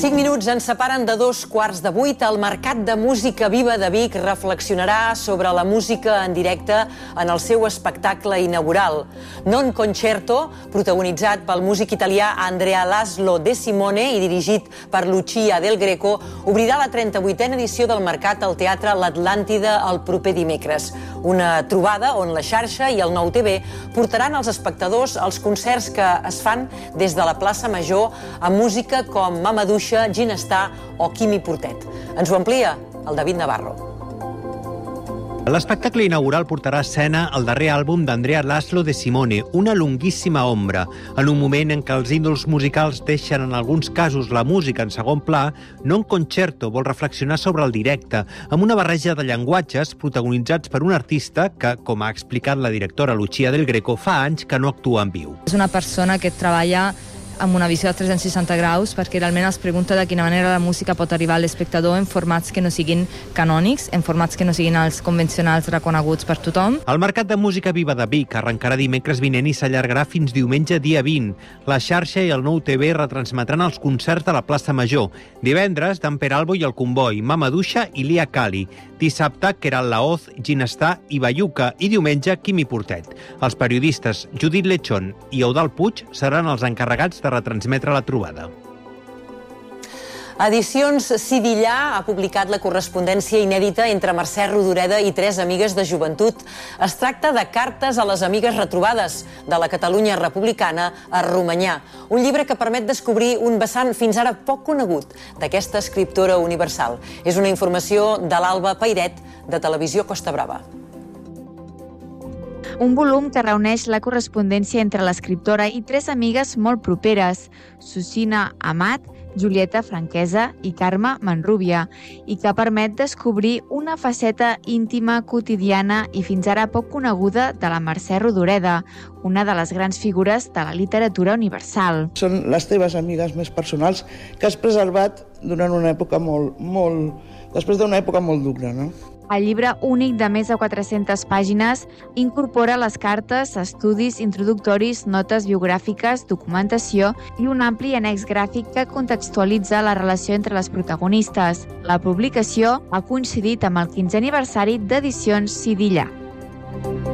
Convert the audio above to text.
5 minuts ens separen de 7:45. El Mercat de Música Viva de Vic reflexionarà sobre la música en directe en el seu espectacle inaugural. Non Concerto, protagonitzat pel músic italià Andrea Laszlo De Simone i dirigit per Lucia Del Greco, obrirà la 38a edició del Mercat al Teatre L'Atlàntida el proper dimecres. Una trobada on la xarxa i el Nou TV portaran als espectadors els concerts que es fan des de la plaça Major amb música com Mamadouxa, Ginestar o Quimi Portet. Ens ho amplia el David Navarro. L'espectacle inaugural portarà a escena el darrer àlbum d'Andrea Laszlo De Simone, Una longuíssima ombra. En un moment en què els ídols musicals deixen en alguns casos la música en segon pla, Non Concerto vol reflexionar sobre el directe, amb una barreja de llenguatges protagonitzats per un artista que, com ha explicat la directora Lucia Del Greco, fa anys que no actua en viu. És una persona que treballa amb una visió de 360 graus, perquè realment es pregunta de quina manera la música pot arribar a l'espectador en formats que no siguin canònics, en formats que no siguin els convencionals reconeguts per tothom. El Mercat de Música Viva de Vic arrencarà dimecres vinent i s'allargarà fins diumenge dia 20. La xarxa i el Nou TV retransmetran els concerts de la plaça Major. Divendres, Dan Peralbo i el Comboi, Mamadouxa i Lia Cali. Dissabte, Queralt Laoz, Ginestar i Bayuca. I diumenge, Quimi Portet. Els periodistes Judit Lechón i Eudald Puig seran els encarregats de retransmetre la trobada. Edicions Sidillà ha publicat la correspondència inèdita entre Mercè Rodoreda i 3 amigues de joventut. Es tracta de Cartes a les amigues retrobades, de la Catalunya republicana a Romanyà. Un llibre que permet descobrir un vessant fins ara poc conegut d'aquesta escriptora universal. És una informació de l'Alba Pairet, de Televisió Costa Brava. Un volum que reuneix la correspondència entre l'escriptora i 3 amigues molt properes, Susina Amat, Julieta Franquesa i Carme Manrubia, i que permet descobrir una faceta íntima, quotidiana i fins ara poc coneguda de la Mercè Rodoreda, una de les grans figures de la literatura universal. Són les teves amigues més personals que has preservat durant una època després d'una època molt dura, no? El llibre únic de més de 400 pàgines incorpora les cartes, estudis introductoris, notes biogràfiques, documentació i un ampli annex gràfic que contextualitza la relació entre les protagonistes. La publicació ha coincidit amb el 15è aniversari d'Edicions Sidillà.